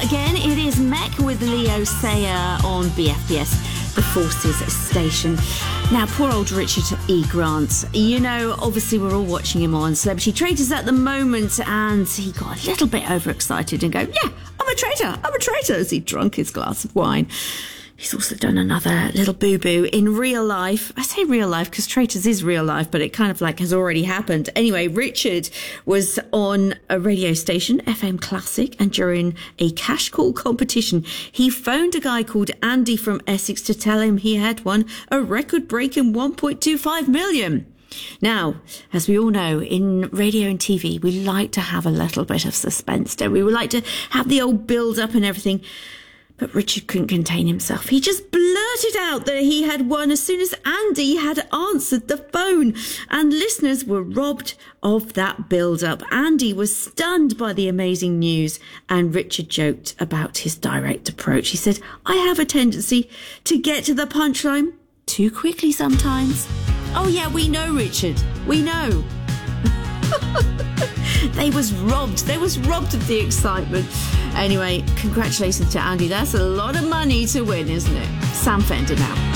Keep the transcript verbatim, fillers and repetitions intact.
start again. It is Mech with Leo Sayer on B F B S, the Forces station. Now, poor old Richard E. Grant. You know, obviously we're all watching him on Celebrity Traitors at the moment, and he got a little bit overexcited and go, yeah, I'm a traitor, I'm a traitor, as he drank his glass of wine. He's also done another little boo-boo in real life. I say real life because Traitors is real life, but it kind of like has already happened. Anyway, Richard was on a radio station, F M Classic, and during a cash call competition, he phoned a guy called Andy from Essex to tell him he had won a record-breaking one point two five million. Now, as we all know, in radio and T V, we like to have a little bit of suspense, don't we? We like to have the old build-up and everything. But Richard couldn't contain himself. He just blurted out that he had won as soon as Andy had answered the phone. And listeners were robbed of that build-up. Andy was stunned by the amazing news. And Richard joked about his direct approach. He said, I have a tendency to get to the punchline too quickly sometimes. Oh yeah, we know, Richard. We know. They was robbed. They was robbed of the excitement. Anyway, congratulations to Andy. That's a lot of money to win, isn't it? Sam Fender now.